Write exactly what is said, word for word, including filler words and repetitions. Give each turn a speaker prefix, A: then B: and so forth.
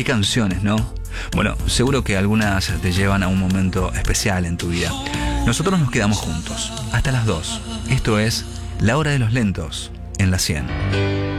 A: qué canciones, ¿no? Bueno, seguro que algunas te llevan a un momento especial en tu vida. Nosotros nos quedamos juntos hasta las dos. Esto es La Hora de los Lentos en la cien.